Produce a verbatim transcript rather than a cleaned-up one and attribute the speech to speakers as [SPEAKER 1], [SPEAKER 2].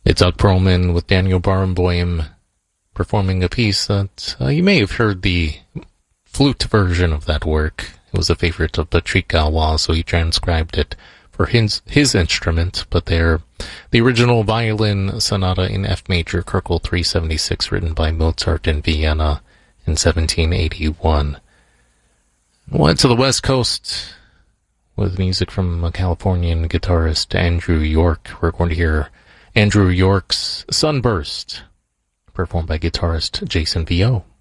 [SPEAKER 1] It's Doug Perlman with Daniel Barenboim performing a piece that uh, you may have heard the flute version of that work. It was a favorite of Patrick Galois, so he transcribed it for his, his instrument, but they're the original violin sonata in F major, Kerkel three seventy-six, written by Mozart in Vienna in seventeen eighty-one. Went to the West Coast with music from a Californian guitarist, Andrew York. We're going to hear Andrew York's Sunburst, performed by guitarist Jason Vio.